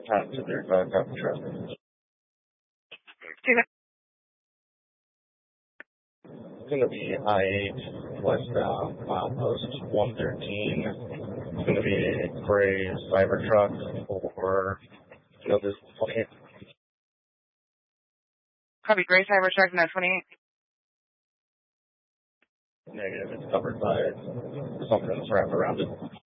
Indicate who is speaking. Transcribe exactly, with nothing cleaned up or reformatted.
Speaker 1: Time to their uh, cover truck. It's going to be I eight westbound, milepost one thirteen. It's going to be a gray Cybertruck or, you know, this twenty-eight.
Speaker 2: Copy, gray Cybertruck, no twenty-eight.
Speaker 1: Negative, it's covered by something that's wrapped around it.